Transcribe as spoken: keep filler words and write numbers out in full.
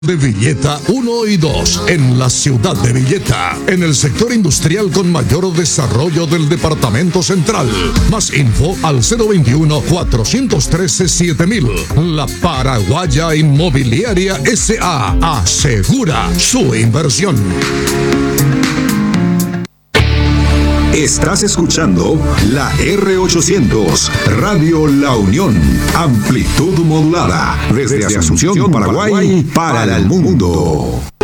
de Villeta uno y dos en la ciudad de Villeta, en el sector industrial con mayor desarrollo del departamento central. Más info al cero veintiuno, cuatrocientos trece, siete mil. La Paraguaya Inmobiliaria S A asegura su inversión. Estás escuchando la R ochocientos, Radio La Unión, amplitud modulada, desde, desde Asunción, Paraguay, para el mundo.